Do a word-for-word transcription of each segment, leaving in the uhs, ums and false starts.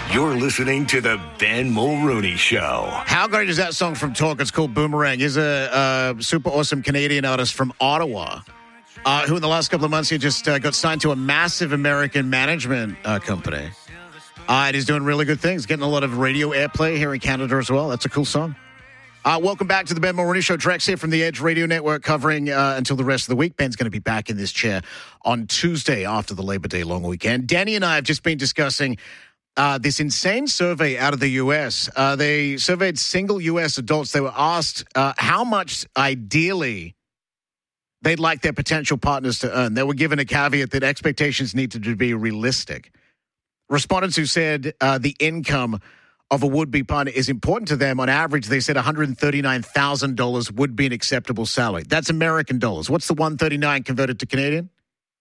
You're listening to the Ben Mulrooney Show. How great is that song from Talk? It's called Boomerang. He's a, a super awesome Canadian artist from Ottawa, uh, who in the last couple of months he just uh, got signed to a massive American management uh, company. Uh, and he's doing really good things, getting a lot of radio airplay here in Canada as well. That's a cool song. Uh, welcome back to the Ben Mulrooney Show. Drex here from the Edge Radio Network, covering uh, until the rest of the week. Ben's going to be back in this chair on Tuesday after the Labor Day long weekend. Danny and I have just been discussing uh, this insane survey out of the U S. Uh, they surveyed single U S adults. They were asked uh, how much ideally they'd like their potential partners to earn. They were given a caveat that expectations needed to be realistic. Respondents who said uh, the income of a would-be partner is important to them, on average, they said one hundred thirty-nine thousand dollars would be an acceptable salary. That's American dollars. What's the one hundred thirty-nine converted to Canadian?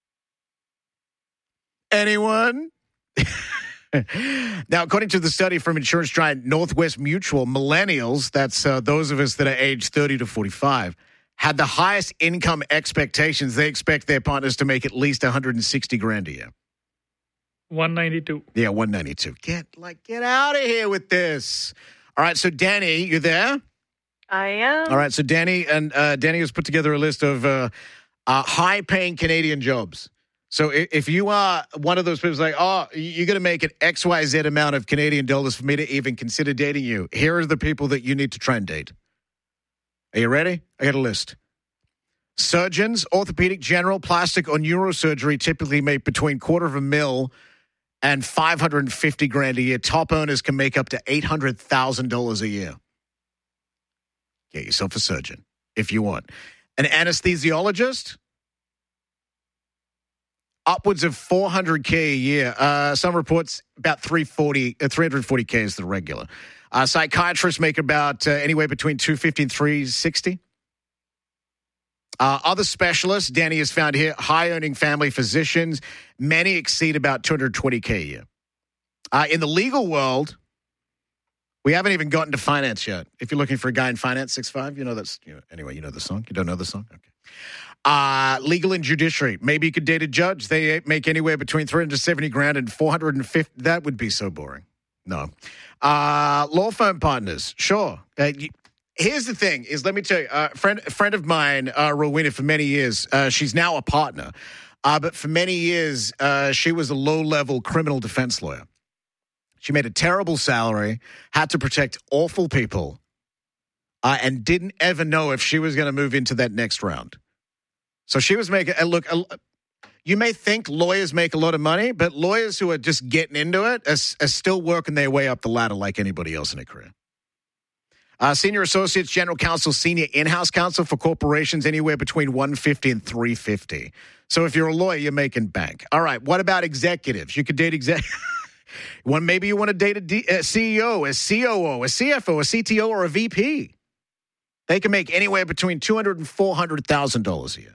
Anyone? Now, according to the study from insurance giant Northwest Mutual, millennials, that's uh, those of us that are aged thirty to forty-five, had the highest income expectations. They expect their partners to make at least one hundred sixty grand a year. one ninety-two. Yeah, one ninety-two. Get like get out of here with this. All right, so Danny, you there? I am. All right, so Danny and uh, Danny has put together a list of uh, uh, high-paying Canadian jobs. So if, if you are one of those people like, oh, you're going to make an X Y Z amount of Canadian dollars for me to even consider dating you, here are the people that you need to try and date. Are you ready? I got a list. Surgeons, orthopedic, general, plastic, or neurosurgery typically make between quarter of a mil and five hundred fifty grand a year. Top earners can make up to eight hundred thousand dollars a year. Get yourself a surgeon if you want. An anesthesiologist, upwards of four hundred K a year. Uh, some reports about three forty, uh, three hundred forty K is the regular. Uh, psychiatrists make about uh, anywhere between two fifty and three sixty. Uh, other specialists, Danny has found here, high-earning family physicians, many exceed about two hundred twenty K a year. Uh, in the legal world, we haven't even gotten to finance yet. If you're looking for a guy in finance, six five, you know that's, you know, anyway, you know the song? You don't know the song? Okay. Uh, legal and judiciary. Maybe you could date a judge. They make anywhere between three hundred seventy grand and four hundred fifty. That would be so boring. No. Uh, law firm partners. Sure. Uh, you, Here's the thing is, let me tell you, a uh, friend, a friend of mine, uh, Rowena, for many years, uh, she's now a partner, uh, but for many years, uh, she was a low-level criminal defense lawyer. She made a terrible salary, had to protect awful people, uh, and didn't ever know if she was going to move into that next round. So she was making, uh, look, uh, you may think lawyers make a lot of money, but lawyers who are just getting into it are, are still working their way up the ladder like anybody else in a career. Uh, senior associates, general counsel, senior in-house counsel for corporations, anywhere between one hundred fifty and three hundred fifty. So if you're a lawyer, you're making bank. All right, what about executives? You could date exec. Well, maybe you want to date a, D- a C E O, a C O O, a C F O, a C T O, or a V P. They can make anywhere between two hundred thousand dollars and four hundred thousand dollars a year.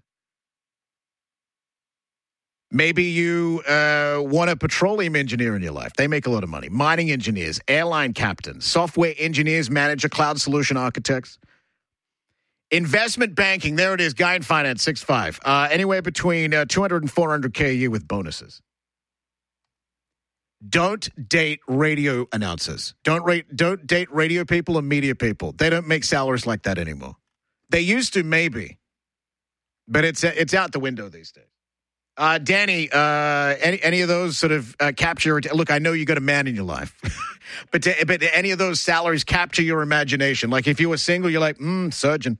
Maybe you uh, want a petroleum engineer in your life. They make a lot of money. Mining engineers, airline captains, software engineers, manager, cloud solution architects. Investment banking, there it is, guy in finance, six five. Uh, anywhere between uh, two hundred and four hundred K a year with bonuses. Don't date radio announcers. Don't rate, don't date radio people and media people. They don't make salaries like that anymore. They used to, maybe. But it's it's out the window these days. Uh, Danny, uh, any any of those sort of uh, capture your... Look, I know you got a man in your life. but, to, but any of those salaries capture your imagination? Like if you were single, you're like, hmm, surgeon.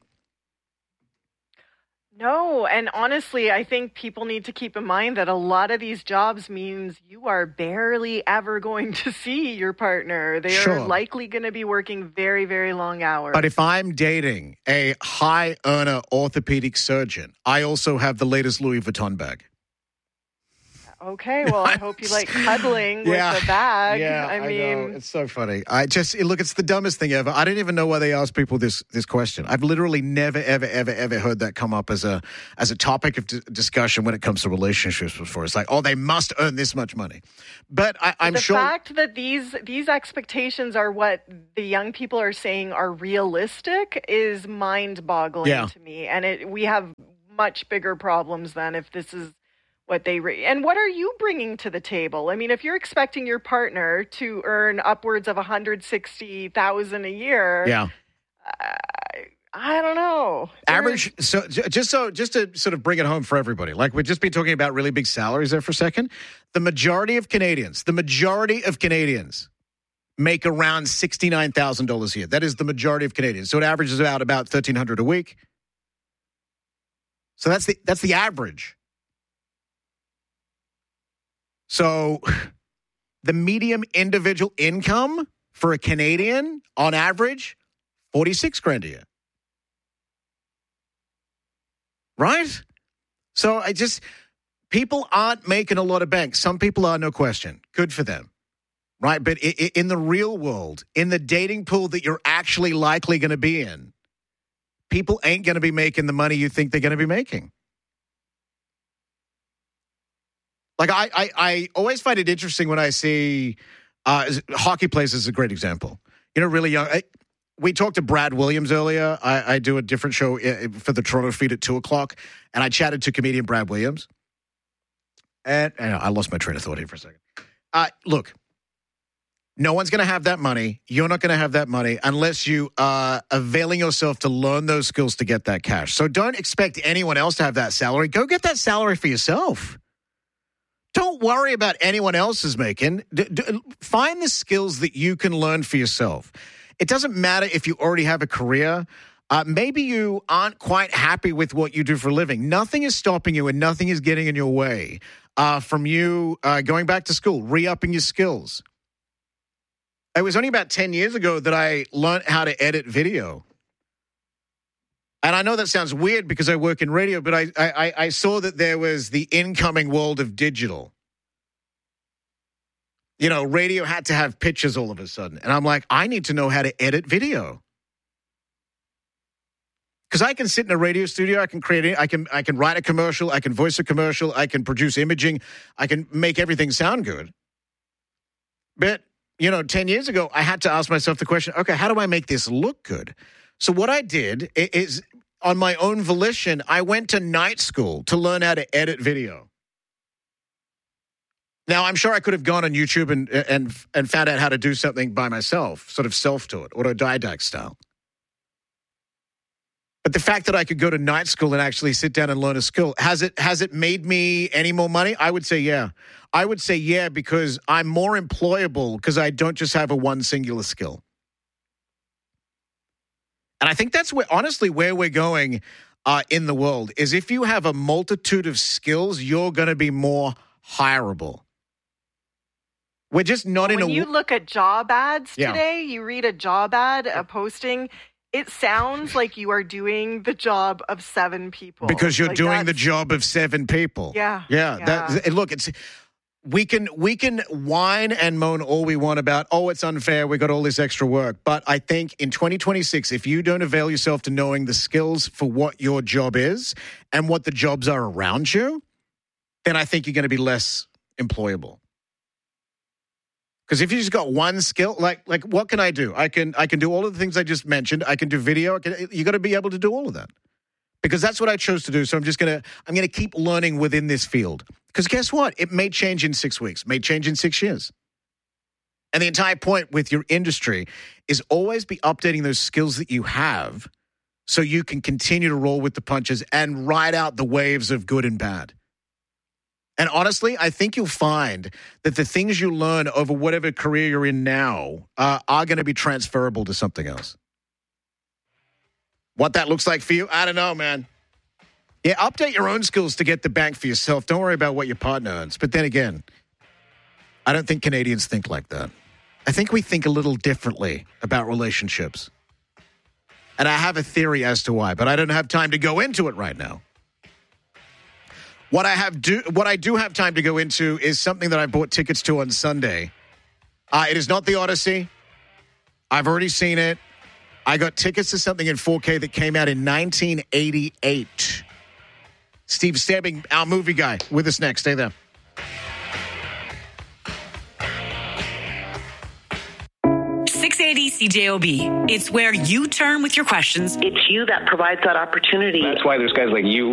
No, and honestly, I think people need to keep in mind that a lot of these jobs means you are barely ever going to see your partner. They Sure. are likely going to be working very, very long hours. But if I'm dating a high earner orthopedic surgeon, I also have the latest Louis Vuitton bag. Okay, well, I hope you like cuddling Yeah. with a bag. Yeah, I I mean, know. It's so funny. I just look. It's the dumbest thing ever. I don't even know why they ask people this this question. I've literally never, ever, ever, ever heard that come up as a as a topic of d- discussion when it comes to relationships before. It's like, oh, they must earn this much money. But I, I'm the sure fact that these these expectations are what the young people are saying are realistic is mind-boggling Yeah. to me. And it we have much bigger problems than if this is what they re- and what are you bringing to the table? I mean, if you're expecting your partner to earn upwards of one hundred sixty thousand dollars a year, Yeah. I, I don't know. Average. So j- just so just to sort of bring it home for everybody, like we've just been talking about really big salaries there for a second. The majority of Canadians, the majority of Canadians make around sixty-nine thousand dollars a year. That is the majority of Canadians. So it averages out about thirteen hundred dollars a week. So that's the that's the average. So the median individual income for a Canadian on average, forty-six grand a year. Right? So I just, people aren't making a lot of bank. Some people are, no question. Good for them. Right? But in the real world, in the dating pool that you're actually likely going to be in, people ain't going to be making the money you think they're going to be making. Like, I, I, I always find it interesting when I see uh, hockey players is a great example. You know, really young. I, we talked to Brad Williams earlier. I, I do a different show for the Toronto feed at two o'clock, and I chatted to comedian Brad Williams. And, and I lost my train of thought here for a second. Uh, look, no one's going to have that money. You're not going to have that money unless you are availing yourself to learn those skills to get that cash. So don't expect anyone else to have that salary. Go get that salary for yourself. Don't worry about anyone else's making. D- d- find the skills that you can learn for yourself. It doesn't matter if you already have a career. Uh, maybe you aren't quite happy with what you do for a living. Nothing is stopping you and nothing is getting in your way uh, from you uh, going back to school, re-upping your skills. It was only about ten years ago that I learned how to edit video. And I know that sounds weird because I work in radio, but I, I, I saw that there was the incoming world of digital. You know, radio had to have pictures all of a sudden. And I'm like, I need to know how to edit video. Because I can sit in a radio studio, I can create it, I can I can write a commercial, I can voice a commercial, I can produce imaging, I can make everything sound good. But, you know, ten years ago, I had to ask myself the question, okay, how do I make this look good? So what I did is, on my own volition, I went to night school to learn how to edit video. Now, I'm sure I could have gone on YouTube and and and found out how to do something by myself, sort of self-taught, autodidact style. But the fact that I could go to night school and actually sit down and learn a skill, has it has it made me any more money? I would say yeah. I would say yeah because I'm more employable because I don't just have a one singular skill. And I think that's where, honestly, where we're going uh, in the world is if you have a multitude of skills, you're going to be more hireable. We're just not when in a... When you look at job ads yeah. today, you read a job ad, a posting, it sounds like you are doing the job of seven people. Because you're like doing that's... the job of seven people. Yeah. Yeah. yeah. That, look, it's... We can we can whine and moan all we want about, oh, it's unfair, we got all this extra work. But I think in twenty twenty-six, if you don't avail yourself to knowing the skills for what your job is and what the jobs are around you, then I think you're going to be less employable. Because if you just got one skill, like like what can I do? I can I can do all of the things I just mentioned. I can do video. I can, you got to be able to do all of that. Because that's what I chose to do. So I'm just going to, I'm going to keep learning within this field. Because guess what? It may change in six weeks, may change in six years. And the entire point with your industry is always be updating those skills that you have so you can continue to roll with the punches and ride out the waves of good and bad. And honestly, I think you'll find that the things you learn over whatever career you're in now uh, are going to be transferable to something else. What that looks like for you, I don't know, man. Yeah, update your own skills to get the bank for yourself. Don't worry about what your partner earns. But then again, I don't think Canadians think like that. I think we think a little differently about relationships. And I have a theory as to why, but I don't have time to go into it right now. What I have do, what I do have time to go into is something that I bought tickets to on Sunday. Uh, it is not the Odyssey. I've already seen it. I got tickets to something in four K that came out in nineteen eighty-eight. Steve Stebbing, our movie guy, with us next. Stay there. six eighty C J O B. It's where you turn with your questions. It's you that provides that opportunity. That's why there's guys like you